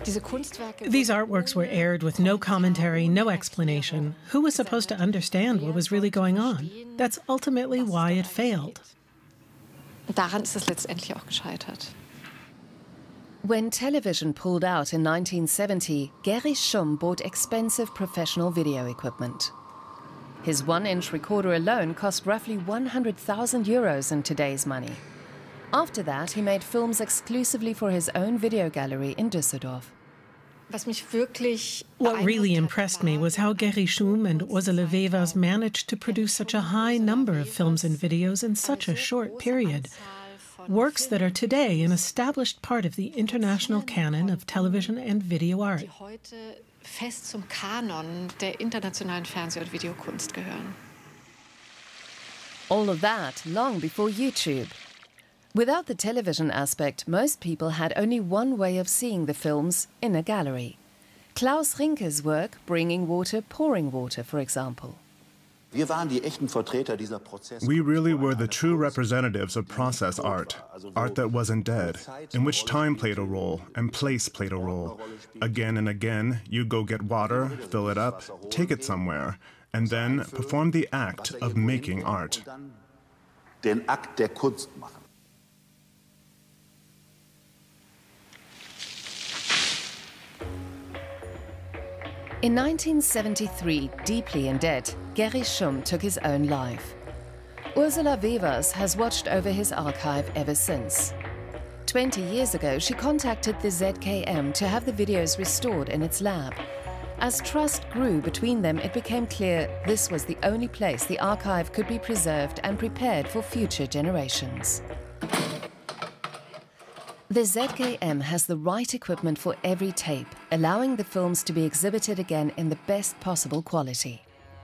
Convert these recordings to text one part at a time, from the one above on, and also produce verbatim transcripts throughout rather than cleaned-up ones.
These artworks were aired with no commentary, no explanation. Who was supposed to understand what was really going on? That's ultimately why it failed. Daran ist es letztendlich auch gescheitert. When television pulled out in nineteen seventy, Gerry Schumm bought expensive professional video equipment. His one-inch recorder alone cost roughly one hundred thousand euros in today's money. After that, he made films exclusively for his own video gallery in Düsseldorf. What really impressed me was how Gerry Schumm and Ursula Wevers managed to produce such a high number of films and videos in such a short period. Works that are today an established part of the international canon of television and video art. Fest zum Kanon der internationalen Fernseh- und Videokunst gehören. All of that long before YouTube. Without the television aspect, most people had only one way of seeing the films, in a gallery. Klaus Rinke's work, Bringing Water, Pouring Water, for example. We really were the true representatives of process art, art that wasn't dead, in which time played a role and place played a role. Again and again, you'd go get water, fill it up, take it somewhere, and then perform the act of making art. Den Akt der Kunst machen. In nineteen seventy-three, deeply in debt, Gerry Schumm took his own life. Ursula Wevers has watched over his archive ever since. Twenty years ago, she contacted the Z K M to have the videos restored in its lab. As trust grew between them, it became clear this was the only place the archive could be preserved and prepared for future generations. The Z K M has the right equipment for every tape, allowing the films to be exhibited again in the best possible quality.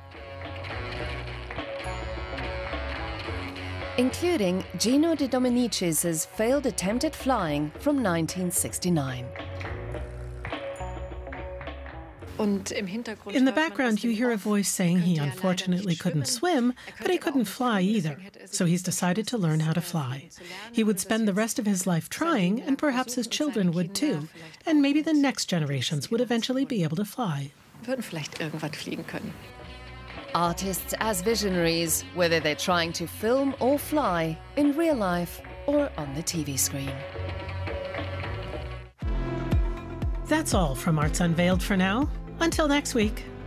Including Gino De Dominicis' failed attempt at flying from nineteen sixty-nine. In the background, you hear a voice saying he unfortunately couldn't swim, but he couldn't fly either. So he's decided to learn how to fly. He would spend the rest of his life trying, and perhaps his children would too. And maybe the next generations would eventually be able to fly. Artists as visionaries, whether they're trying to film or fly, in real life or on the T V screen. That's all from Arts Unveiled for now. Until next week.